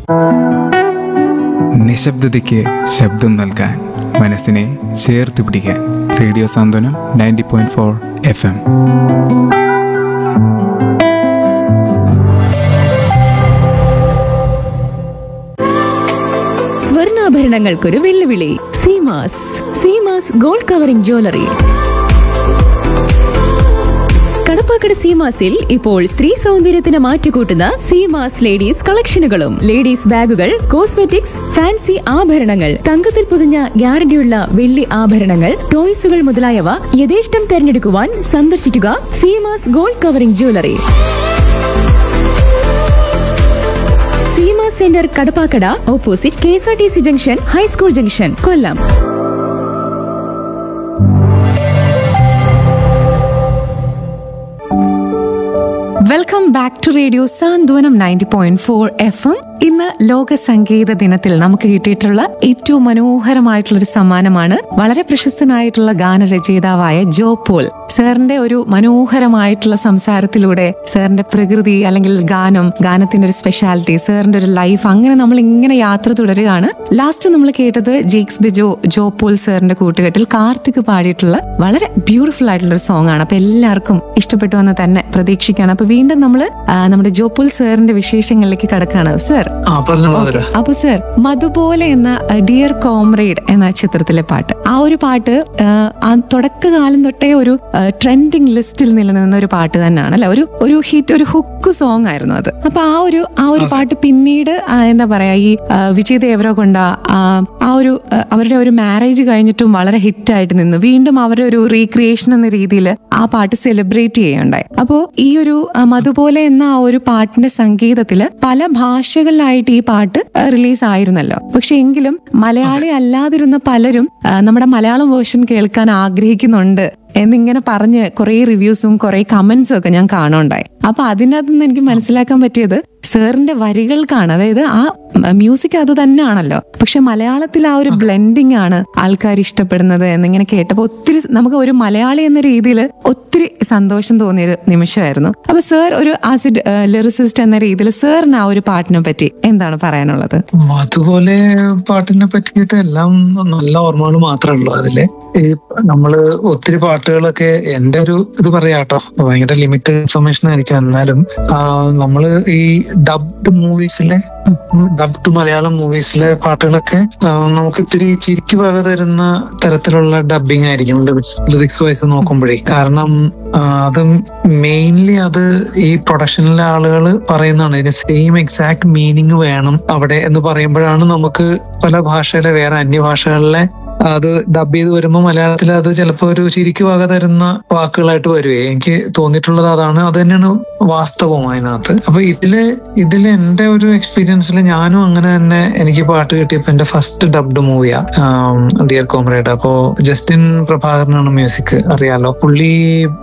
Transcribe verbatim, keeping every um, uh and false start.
നിശബ്ദതയ്ക്ക് ശബ്ദം നൽകാൻ, മനസ്സിനെ ചേർത്ത് പിടിക്കാൻ. റേഡിയോ സാന്ത്വനം ninety point four F M. സ്വർണ്ണാഭരണങ്ങൾക്കൊരു വെല്ലുവിളി. Seemas Seemas gold covering jewellery. Kadappakada സീമാസിൽ ഇപ്പോൾ സ്ത്രീ സൗന്ദര്യത്തിന് മാറ്റുകൂട്ടുന്ന സീമാസ് ലേഡീസ് കളക്ഷനുകളും, ലേഡീസ് ബാഗുകൾ, കോസ്മെറ്റിക്സ്, ഫാൻസി ആഭരണങ്ങൾ, തങ്കത്തിൽ പൊതിഞ്ഞ ഗ്യാരണ്ടിയുള്ള വെള്ളി ആഭരണങ്ങൾ, ടോയ്സുകൾ മുതലായവ യഥേഷ്ടം തെരഞ്ഞെടുക്കുവാൻ സന്ദർശിക്കുക Seemas gold covering jewellery. Seemas centre Kadappakada, opposite K S R T C junction, high school junction, Kollam. Welcome back to radio Santhwanam ninety point four F M. ഇന്ന് ലോക സംഗീത ദിനത്തിൽ നമുക്ക് കിട്ടിയിട്ടുള്ള ഏറ്റവും മനോഹരമായിട്ടുള്ള ഒരു സമ്മാനമാണ് വളരെ പ്രശസ്തനായിട്ടുള്ള ഗാനരചയിതാവായ ജോ പോൾ. സാറിന്റെ ഒരു മനോഹരമായിട്ടുള്ള സംസാരത്തിലൂടെ സാറിന്റെ പ്രകൃതി അല്ലെങ്കിൽ ഗാനം, ഗാനത്തിന്റെ ഒരു സ്പെഷ്യാലിറ്റി, സാറിന്റെ ഒരു ലൈഫ്, അങ്ങനെ നമ്മൾ ഇങ്ങനെ യാത്ര തുടരുകയാണ്. ലാസ്റ്റ് നമ്മൾ കേട്ടത് ജെയ്ക്സ് ബിജോ ജോ പോൾ സാറിന്റെ കൂട്ടുകെട്ടിൽ കാർത്തിക് പാടിയിട്ടുള്ള വളരെ ബ്യൂട്ടിഫുൾ ആയിട്ടുള്ള ഒരു സോങ് ആണ്. അപ്പൊ എല്ലാവർക്കും ഇഷ്ടപ്പെട്ടു എന്ന് തന്നെ പ്രതീക്ഷിക്കുകയാണ്. അപ്പൊ വീണ്ടും നമ്മള് നമ്മുടെ ജോ പോൾ സാറിന്റെ വിശേഷങ്ങളിലേക്ക് കടക്കാണ്. സർ, അപ്പൊ സർ, മധുപോലെ എന്ന ഡിയർ കോമ്രേഡ് എന്ന ചിത്രത്തിലെ പാട്ട്, ആ ഒരു പാട്ട് തുടക്കകാലം തൊട്ടേ ഒരു ട്രെൻഡിങ് ലിസ്റ്റിൽ നിലനിന്ന ഒരു പാട്ട് തന്നെയാണ് അല്ലെ, ഒരു ഒരു ഹിറ്റ്, ഒരു ഹുക്ക് സോങ് ആയിരുന്നു അത്. അപ്പൊ ആ ഒരു ആ ഒരു പാട്ട് പിന്നീട് എന്താ പറയാ, ഈ വിജയ് ദേവരകൊണ്ട ആ ഒരു അവരുടെ ഒരു മാരേജ് കഴിഞ്ഞിട്ടും വളരെ ഹിറ്റായിട്ട് നിന്ന് വീണ്ടും അവരുടെ ഒരു റീക്രിയേഷൻ എന്ന രീതിയിൽ ആ പാട്ട് സെലിബ്രേറ്റ് ചെയ്യുകയുണ്ടായി. അപ്പോ ഈ ഒരു മധുപോലെ എന്ന ആ ഒരു പാട്ടിന്റെ സംഗീതത്തില് പല ഭാഷകളിലായിട്ട് ഈ പാട്ട് റിലീസ് ആയിരുന്നല്ലോ. പക്ഷെ എങ്കിലും മലയാളി അല്ലാതിരുന്ന പലരും നമ്മുടെ മലയാളം വേർഷൻ കേൾക്കാൻ ആഗ്രഹിക്കുന്നുണ്ട് എന്നിങ്ങനെ പറഞ്ഞ് കുറെ റിവ്യൂസും കുറെ കമന്റ്സും ഒക്കെ ഞാൻ കാണുണ്ടായി. അപ്പൊ അതിനകത്ത് നിന്ന് എനിക്ക് മനസ്സിലാക്കാൻ പറ്റിയത് സാറിന്റെ വരികൾക്കാണ്. അതായത് ആ മ്യൂസിക് അത് തന്നെയാണല്ലോ, പക്ഷെ മലയാളത്തിൽ ആ ഒരു ബ്ലെൻഡിങ് ആണ് ആൾക്കാർ ഇഷ്ടപ്പെടുന്നത് എന്നിങ്ങനെ കേട്ടപ്പോ ഒത്തിരി നമുക്ക് ഒരു മലയാളി എന്ന രീതിയിൽ ഒത്തിരി സന്തോഷം തോന്നിയൊരു നിമിഷമായിരുന്നു. അപ്പൊ സാർ ഒരു ആസിഡ് ലിറിസിസ്റ്റ് എന്ന രീതിയിൽ സാറിന് ആ ഒരു പാട്ടിനെ പറ്റി എന്താണ് പറയാനുള്ളത്? അതുപോലെ പാട്ടിനെ പറ്റിയിട്ട് എല്ലാം നല്ല ഓർമ്മകൾ മാത്രമേ ഉള്ളൂ. അതില് ഈ നമ്മള് ഒത്തിരി പാട്ടുകളൊക്കെ എന്റെ ഒരു ഇത് പറയാട്ടോ, ഭയങ്കര ലിമിറ്റഡ് ഇൻഫർമേഷൻ ആയിരിക്കും. എന്നാലും നമ്മള് ഈ ഡബ്ഡ് മൂവീസിലെ ഡബ്ഡ് മലയാളം മൂവീസിലെ പാട്ടുകളൊക്കെ നമുക്ക് ഇത്തിരി ചിരിക്ക് വക തരുന്ന തരത്തിലുള്ള ഡബിങ് ആയിരിക്കും ലിറിക്സ് വൈസ് നോക്കുമ്പോഴേ. കാരണം അത് മെയിൻലി അത് ഈ പ്രൊഡക്ഷനിലെ ആളുകൾ പറയുന്നതാണ്, ഇതിന് സെയിം എക്സാക്ട് മീനിങ് വേണം അവിടെ എന്ന് പറയുമ്പോഴാണ് നമുക്ക് പല ഭാഷയിലെ വേറെ അന്യഭാഷകളിലെ അത് ഡബ് ചെയ്ത് വരുമ്പോൾ മലയാളത്തിൽ അത് ചിലപ്പോൾ ഒരു ചിരിക്ക് വക തരുന്ന വാക്കുകളായിട്ട് വരുവേ. എനിക്ക് തോന്നിയിട്ടുള്ളത് അതാണ്, അത് തന്നെയാണ് വാസ്തവം അതിനകത്ത്. അപ്പൊ ഇതില് ഇതില് എന്റെ ഒരു എക്സ്പീരിയൻസിൽ ഞാനും അങ്ങനെ തന്നെ എനിക്ക് പാട്ട് കിട്ടിയപ്പോ എന്റെ ഫസ്റ്റ് ഡബ്ഡ് മൂവിയാ ഡിയർ കോമ്രേഡ്. അപ്പോ ജസ്റ്റിൻ പ്രഭാകരനാണ് മ്യൂസിക്, അറിയാലോ. പുള്ളി